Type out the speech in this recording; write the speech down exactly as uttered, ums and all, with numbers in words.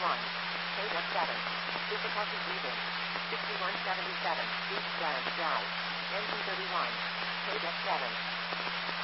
one. Code seven. Difficulty breathing. sixty-one seventy-seven. East Branch Drive. Engine thirty-one. Code seven.